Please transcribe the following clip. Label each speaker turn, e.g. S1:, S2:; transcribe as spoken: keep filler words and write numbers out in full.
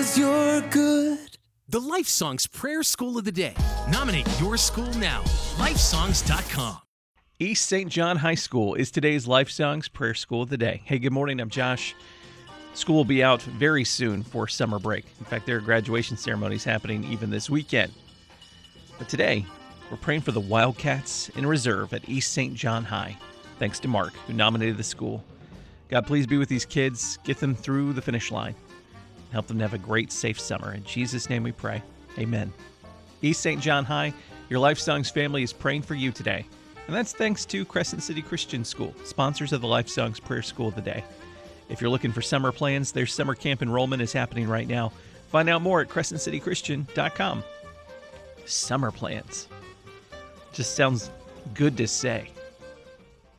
S1: 'cause you're good.
S2: The Life Songs Prayer School of the Day. Nominate your school now. life songs dot com.
S3: East Saint John High School is today's Life Songs Prayer School of the Day. Hey, good morning. I'm Josh. School will be out very soon for summer break. In fact, there are graduation ceremonies happening even this weekend. But today, we're praying for the Wildcats in reserve at East Saint John High. Thanks to Mark, who nominated the school. God, please be with these kids. Get them through the finish line. Help them have a great, safe summer. In Jesus' name we pray. Amen. East Saint John High, your Life Songs family is praying for you today. And that's thanks to Crescent City Christian School, sponsors of the Life Songs Prayer School of the Day. If you're looking for summer plans, their summer camp enrollment is happening right now. Find out more at crescent city christian dot com. Summer plans. Just sounds good to say.